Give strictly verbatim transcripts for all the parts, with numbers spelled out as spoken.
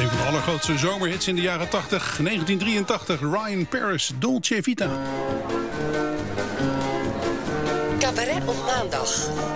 Een van de allergrootste zomerhits in de jaren tachtig. negentien drieëntachtig, Ryan Paris, Dolce Vita. Cabaret op maandag.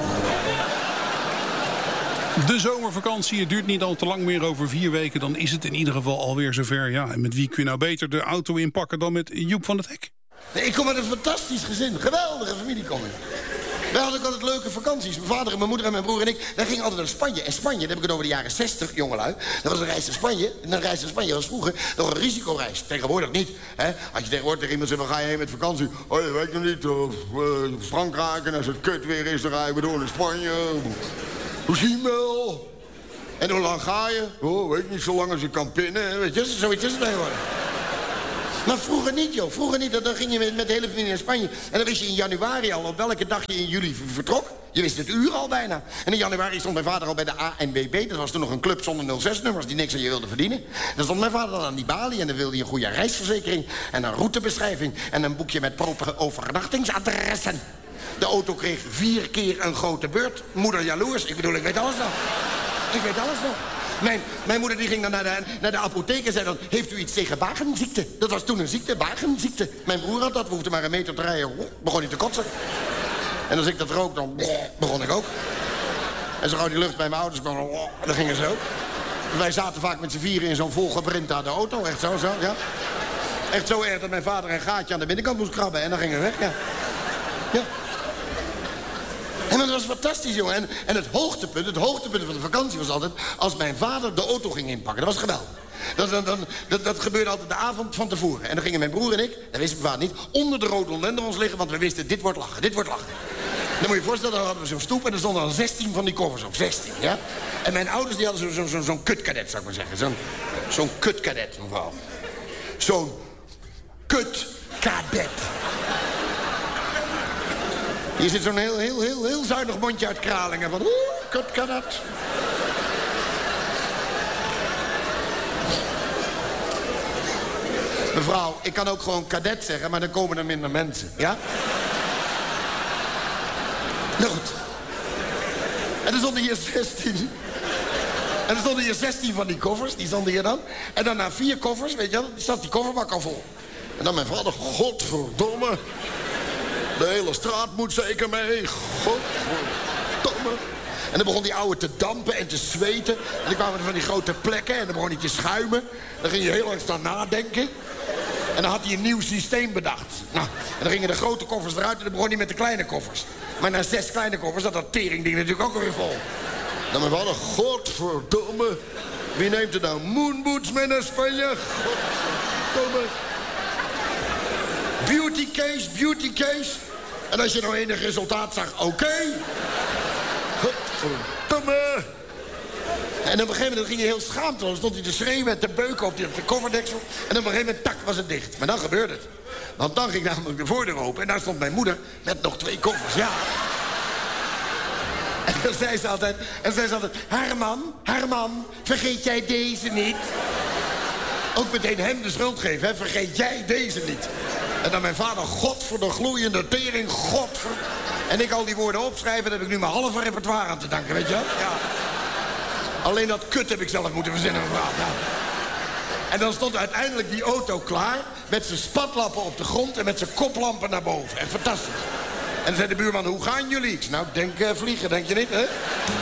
De zomervakantie, het duurt niet al te lang meer, over vier weken. Dan is het in ieder geval alweer zover. Ja, en met wie kun je nou beter de auto inpakken dan met Joep van het Hek? Nee, ik kom uit een fantastisch gezin. Geweldige familie kom ik. Wij hadden ook altijd leuke vakanties. Mijn vader en mijn moeder en mijn broer en ik. Wij gingen altijd naar Spanje. En Spanje, dan heb ik het over de jaren zestig, jongelui. Dat was een reis naar Spanje. En een reis naar Spanje was vroeger nog een risicoreis. Tegenwoordig niet. Hè? Als je tegenwoordig tegen iemand zegt, van, ga je heen met vakantie? Oh, je weet nog niet. Uh, Frankrijk, en als het kut weer is, dan ga je weer door naar Spanje. Hoe zie je wel? En hoe lang ga je? Oh, weet niet, zo lang als je kan pinnen. Weet je, zoiets is het tegenwoordig. Maar vroeger niet, joh. Vroeger niet. Dan ging je met, met de hele familie naar Spanje. En dan wist je in januari al op welke dag je in juli vertrok. Je wist het uur al bijna. En in januari stond mijn vader al bij de A N W B. Dat was toen nog een club zonder nul zes nummers die niks aan je wilde verdienen. Dan stond mijn vader dan aan die balie en dan wilde hij een goede reisverzekering. En een routebeschrijving. En een boekje met propere overnachtingsadressen. De auto kreeg vier keer een grote beurt. Moeder jaloers. Ik bedoel, ik weet alles nog. Ik weet alles nog. Mijn, mijn moeder die ging dan naar de, naar de apotheek en zei dan... heeft u iets tegen wagenziekte? Dat was toen een ziekte, wagenziekte. Mijn broer had dat, we hoefden maar een meter te rijden. Begon hij te kotsen. En als ik dat rook, dan begon ik ook. En zo gauw die lucht bij mijn ouders kwam, dan gingen ze ook. Wij zaten vaak met z'n vieren in zo'n volgeprint aan de auto. Echt zo, zo, ja. Echt zo erg dat mijn vader een gaatje aan de binnenkant moest krabben. En dan gingen we weg, ja. Ja. En dat was fantastisch, jongen. En, en het hoogtepunt, het hoogtepunt van de vakantie was altijd... als mijn vader de auto ging inpakken. Dat was geweldig. Dat, dat, dat, dat, dat gebeurde altijd de avond van tevoren. En dan gingen mijn broer en ik, dat wist mijn vader niet... onder de rhododendrons liggen, want we wisten... dit wordt lachen, dit wordt lachen. Dan moet je je voorstellen, dan hadden we zo'n stoep... en er stonden al zestien van die koffers op, zestien, ja? En mijn ouders die hadden zo'n zo, zo, zo'n kutkadet, zou ik maar zeggen. Zo'n zo'n kutkadet, mevrouw. Zo'n kutkadet. Hier zit zo'n heel, heel, heel, heel zuinig mondje uit Kralingen. Van, oeh, kut kan dat. Mevrouw, ik kan ook gewoon kadet zeggen, maar dan komen er minder mensen, ja? Nou goed. En er stonden hier zestien. En er stonden hier zestien van die koffers, die stonden hier dan. En dan na vier koffers, weet je wel, zat die kofferbak al vol. En dan mijn vader, godverdomme. De hele straat moet zeker mee. Godverdomme. En dan begon die ouwe te dampen en te zweten. En dan kwamen er van die grote plekken en dan begon hij te schuimen. Dan ging je heel lang staan nadenken. En dan had hij een nieuw systeem bedacht. Nou, en dan gingen de grote koffers eruit en dan begon hij met de kleine koffers. Maar na zes kleine koffers zat dat teringding natuurlijk ook alweer vol. Dan mijn vader, godverdomme. Wie neemt er nou moonboots mee naar Spanje? Godverdomme. Beauty case, beauty case. En als je nou enig resultaat zag, oké. Okay. Godverdomme. En op een gegeven moment ging hij heel schaamteloos. Stond hij te schreeuwen en te beuken op, die, op de kofferdeksel. En op een gegeven moment, tak, was het dicht. Maar dan gebeurde het. Want dan ging namelijk de voordeur open. En daar stond mijn moeder met nog twee koffers, ja. En dan zei ze altijd, en zei ze altijd... Herman, Herman, vergeet jij deze niet? Ook meteen hem de schuld geven, hè. Vergeet jij deze niet? En dan mijn vader, god voor de gloeiende tering, god voor... En ik al die woorden opschrijven, daar heb ik nu mijn halve repertoire aan te danken, weet je wel? Ja. Alleen dat kut heb ik zelf moeten verzinnen, mevrouw. Ja. En dan stond uiteindelijk die auto klaar... met zijn spatlappen op de grond en met zijn koplampen naar boven. Echt fantastisch. En dan zei de buurman, hoe gaan jullie? Ik zei, nou, ik denk uh, vliegen, denk je niet, hè?